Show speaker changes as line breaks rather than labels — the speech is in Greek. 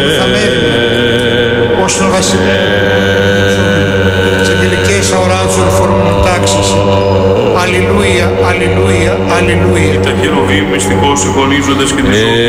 θα μέρη, όσον βασιλεύει, σε τελικές αοράτσου ρεφορμούν τάξεις. Αλληλούια, αλληλούια, αλληλούια.
Τα χερουβίμ μυστικώς συγχωνίζοντες και τις